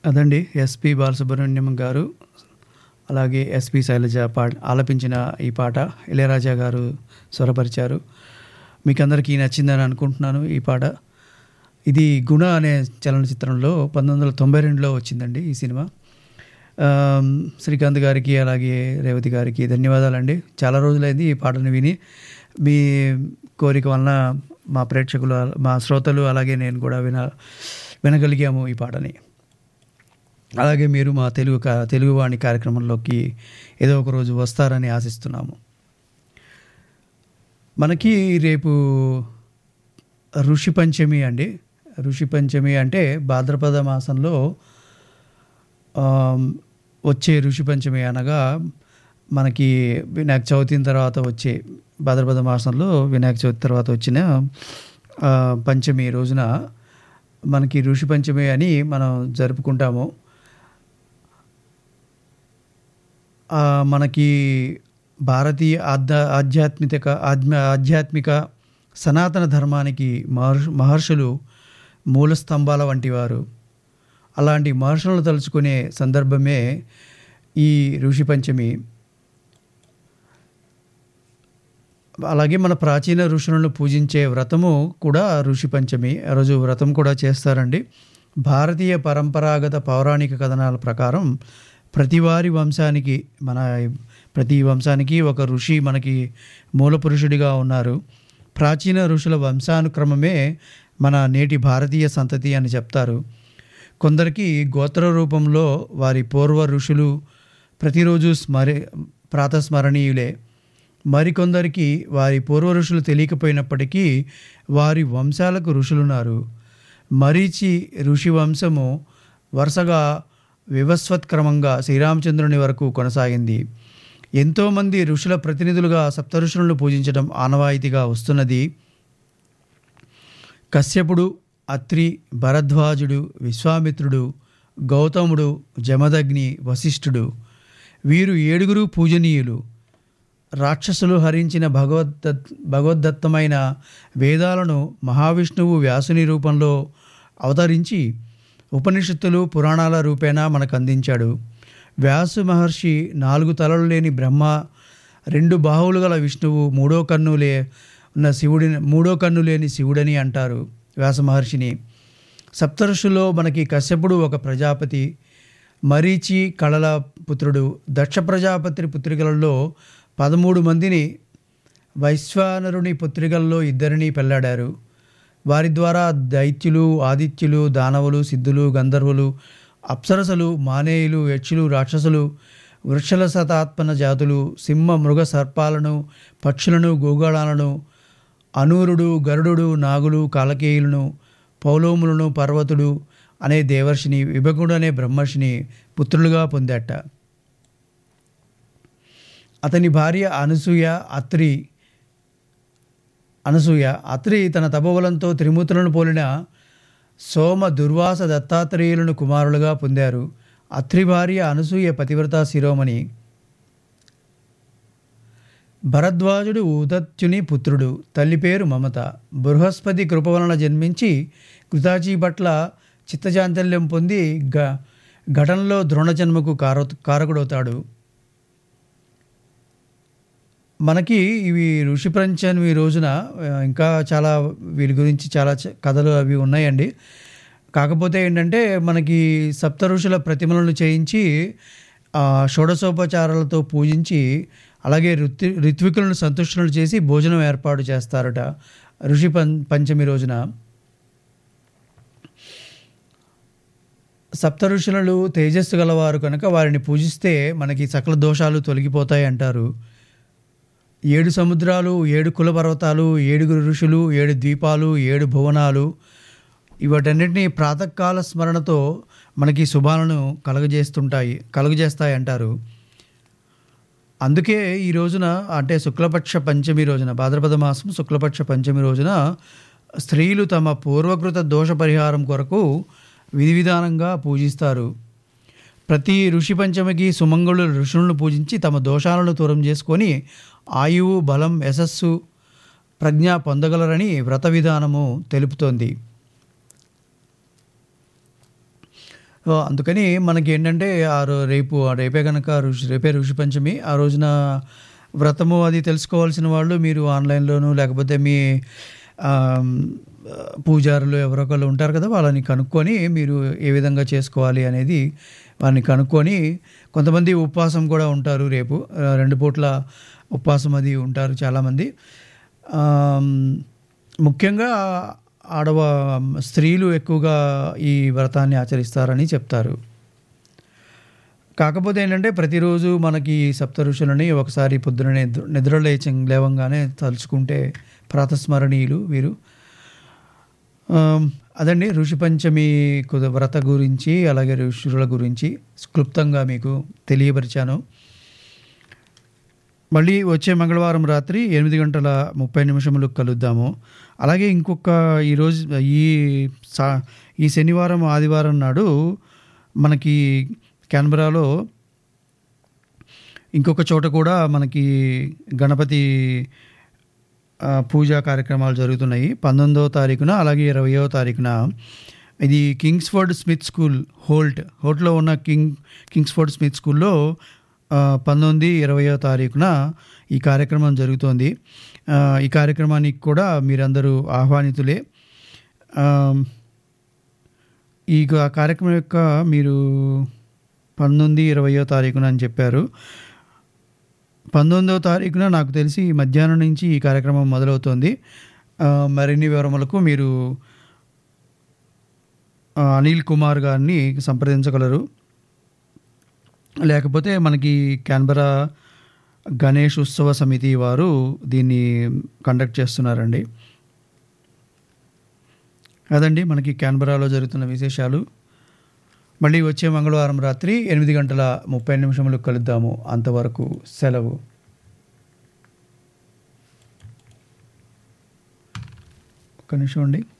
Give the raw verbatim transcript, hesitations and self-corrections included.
అదండి ఎస్పి బాలసుబ్రహ్మణ్యం గారు అలాగే ఎస్పి శైలజ పా ఆలపించిన ఈ పాట ఇళయరాజా గారు స్వరపరిచారు. మీకు అందరికీ నచ్చిందని అనుకుంటున్నాను ఈ పాట. ఇది గుణ అనే చలనచిత్రంలో పంతొమ్మిది వందల తొంభై రెండులో వచ్చిందండి ఈ సినిమా. శ్రీకాంత్ గారికి అలాగే రేవతి గారికి ధన్యవాదాలండి. చాలా రోజులైంది ఈ పాటను విని. మీ కోరిక వలన మా ప్రేక్షకులు మా శ్రోతలు అలాగే నేను కూడా విన వినగలిగాము ఈ పాటని. అలాగే మీరు మా తెలుగు కా తెలుగువాణి కార్యక్రమంలోకి ఏదో ఒక రోజు వస్తారని ఆశిస్తున్నాము. మనకి రేపు ఋషి పంచమి అండి. ఋషి పంచమి అంటే భాద్రపద మాసంలో వచ్చే ఋషి పంచమి అనగా మనకి వినాయక చవితి తర్వాత వచ్చే భాద్రపద మాసంలో వినాయక చవితి తర్వాత వచ్చిన పంచమి రోజున మనకి ఋషి పంచమి అని మనం జరుపుకుంటాము. మనకి భారతీయ ఆధ్యా ఆధ్యాత్మిక ఆధ్యా ఆధ్యాత్మిక సనాతన ధర్మానికి మహర్షు మహర్షులు మూల స్తంభాల వంటి వారు. అలాంటి మహర్షులను తలుచుకునే సందర్భమే ఈ ఋషి పంచమి. అలాగే మన ప్రాచీన ఋషులను పూజించే వ్రతము కూడా ఋషి పంచమి. ఆ రోజు వ్రతం కూడా చేస్తారండి. భారతీయ పరంపరాగత పౌరాణిక కథనాల ప్రకారం ప్రతి వారి వంశానికి మన ప్రతి వంశానికి ఒక ఋషి మనకి మూల పురుషుడిగా ఉన్నారు. ప్రాచీన ఋషుల వంశానుక్రమమే మన నేటి భారతీయ సంతతి అని చెప్తారు. కొందరికి గోత్ర రూపంలో వారి పూర్వ ఋషులు ప్రతిరోజు స్మరి ప్రాతస్మరణీయులే. మరికొందరికి వారి పూర్వ ఋషులు తెలియకపోయినప్పటికీ వారి వంశాలకు ఋషులున్నారు. మరీచి ఋషి వంశము వరుసగా వివస్వత్క్రమంగా శ్రీరామచంద్రుని వరకు కొనసాగింది. ఎంతోమంది ఋషుల ప్రతినిధులుగా సప్తఋషులను పూజించడం ఆనవాయితీగా వస్తున్నది. కశ్యపుడు, అత్రి, భరద్వాజుడు, విశ్వామిత్రుడు, గౌతముడు, జమదగ్ని, వశిష్ఠుడు వీరు ఏడుగురు పూజనీయులు. రాక్షసులు హరించిన భగవద్ భగవద్దత్తమైన వేదాలను మహావిష్ణువు వ్యాసుని రూపంలో అవతరించి ఉపనిషత్తులు పురాణాల రూపేణా మనకు అందించాడు. వ్యాసు మహర్షి నాలుగు తలలు లేని బ్రహ్మ, రెండు బాహువులు గల విష్ణువు, మూడో కన్ను లే ఉన్న శివుడిని మూడో కన్ను లేని శివుడని అంటారు వ్యాస మహర్షిని. సప్తఋషుల్లో మనకి కశ్యపుడు ఒక ప్రజాపతి, మరీచి కళల పుత్రుడు. దక్ష ప్రజాపతి పుత్రికలలో పదమూడు మందిని, వైశ్వానరుని పుత్రికల్లో ఇద్దరిని పెళ్లాడారు. వారి ద్వారా దైత్యులు, ఆదిత్యులు, దానవులు, సిద్ధులు, గంధర్వులు, అప్సరసలు, మానేయులు, యక్షులు, రాక్షసులు, వృక్షల శతాత్మన జాతులు, సింహ మృగ సర్పాలను, పక్షులను, గోగాళాలను, అనూరుడు, గరుడు, నాగులు, కాలకేయులను, పౌలోములను, పర్వతుడు అనే దేవర్షిని, విభకుడు అనే బ్రహ్మర్షిని పుత్రులుగా పొందాట. అతని భార్య అనసూయ అత్రి అనసూయ అత్రి తన తపోబలంతో త్రిమూర్తులను పోలిన సోమ, దుర్వాస, దత్తాత్రేయులను కుమారులుగా పొందారు. అత్రి భార్య అనసూయ పతివ్రత శిరోమణి. భరద్వాజుడు ఉదత్యుని పుత్రుడు. తల్లి పేరు మమత. బృహస్పతి కృప వలన జన్మించి కృతాచి పట్ల చిత్తచాంచల్యం పొంది గ ఘటనలో ద్రోణజన్మకు కార కారకుడవుతాడు. మనకి ఇవి ఋషి పంచమి రోజున ఇంకా చాలా వీరి గురించి చాలా కథలు అవి ఉన్నాయండి. కాకపోతే ఏంటంటే మనకి సప్త ఋషుల ప్రతిమలను చేయించి షోడశోపచారాలతో పూజించి అలాగే ఋత్వి ఋత్వికులను సంతుష్టులను చేసి భోజనం ఏర్పాటు చేస్తారట ఋషి పం పంచమి రోజున. సప్త ఋషులు తేజస్సు గలవారు కనుక వారిని పూజిస్తే మనకి సకల దోషాలు తొలగిపోతాయి అంటారు. ఏడు సముద్రాలు, ఏడు కుల పర్వతాలు, ఏడుగురు ఋషులు, ఏడు ద్వీపాలు, ఏడు భువనాలు వీటన్నిటినీ ప్రాతకాల స్మరణతో మనకి శుభాలను కలుగజేస్తుంటాయి కలుగజేస్తాయి అంటారు. అందుకే ఈ రోజున అంటే శుక్లపక్ష పంచమి రోజున భాద్రపద మాసం శుక్లపక్ష పంచమి రోజున స్త్రీలు తమ పూర్వకృత దోష పరిహారం కొరకు విధి విధానంగా పూజిస్తారు. ప్రతి ఋషి పంచమికి సుమంగళుల ఋషులను పూజించి తమ దోషాలను దూరం చేసుకొని ఆయువు, బలం, యశస్సు, ప్రజ్ఞ పొందగలరని వ్రత విధానము తెలుపుతోంది. సో, అందుకని మనకేంటంటే ఆ రో రేపు రేపే గనక ఋషి రేపే ఋషి పంచమి. ఆ రోజున వ్రతము అది తెలుసుకోవాల్సిన వాళ్ళు మీరు ఆన్‌లైన్‌లోనూ లేకపోతే మీ ఆహ్, పూజారులు ఎవరో ఒకళ్ళు ఉంటారు కదా! వాళ్ళని కనుక్కొని మీరు ఏ విధంగా చేసుకోవాలి అనేది వారిని కనుక్కొని కొంతమంది ఉపవాసం కూడా ఉంటారు రేపు. ఆహ్, రెండు పూట్ల ఉపవాసం అది ఉంటారు చాలామంది. ఆహ్, హ్మ్, ముఖ్యంగా ఆడవ స్త్రీలు ఎక్కువగా ఈ వ్రతాన్ని ఆచరిస్తారని చెప్తారు. కాకపోతే ఏంటంటే ప్రతిరోజు మనకి సప్త ఋషులని ఒకసారి పొద్దున నిద్ర నిద్ర లేచి లేవంగానే తలుచుకుంటే ప్రాతస్మరణీయులు వీరు. ఆహ్, అదండి ఋషి పంచమి కుద వ్రత గురించి, అలాగే ఋషుల గురించి క్లుప్తంగా మీకు తెలియపరిచాను. మళ్ళీ వచ్చే మంగళవారం రాత్రి ఎనిమిది గంటల ముప్పై నిమిషములకు కలుద్దాము. అలాగే ఇంకొక ఈరోజు ఈ సా ఈ శనివారం, ఆదివారం నాడు మనకి కాన్బెరాలో ఇంకొక చోట కూడా మనకి గణపతి ఆహ్, పూజా కార్యక్రమాలు జరుగుతున్నాయి. పంతొమ్మిదవ తారీఖున అలాగే ఇరవైవ తారీఖున ఇది కింగ్స్‌ఫోర్డ్ స్మిత్ స్కూల్ హోల్ట్ హోల్ట్‌లో ఉన్న కింగ్ కింగ్స్‌ఫోర్డ్ స్మిత్ స్కూల్‌లో ఆహ్, పంతొమ్మిది, ఇరవైవ తారీఖున ఈ కార్యక్రమం జరుగుతోంది. ఆహ్, ఈ కార్యక్రమానికి కూడా మీరందరూ ఆహ్వానితులే. ఆహ్, ఈ గా కార్యక్రమం యొక్క మీరు పంతొమ్మిది, ఇరవైవ తారీఖున అని చెప్పారు. పంతొమ్మిదవ తారీఖున నాకు తెలిసి మధ్యాహ్నం నుంచి ఈ కార్యక్రమం మొదలవుతోంది. ఆహ్, మరిన్ని వివరములకు మీరు ఆహ్, అనిల్ కుమార్ గారిని సంప్రదించగలరు. లేకపోతే మనకి కాన్బెరా గణేష్ ఉత్సవ సమితి వారు దీన్ని కండక్ట్ చేస్తున్నారండి. అదండి మనకి కాన్బెరాలో జరుగుతున్న విశేషాలు. మళ్ళీ వచ్చే మంగళవారం రాత్రి ఎనిమిది గంటల ముప్పై నిమిషములకు కలుద్దాము. అంతవరకు సెలవు. ఒక్క నిమిషం అండి.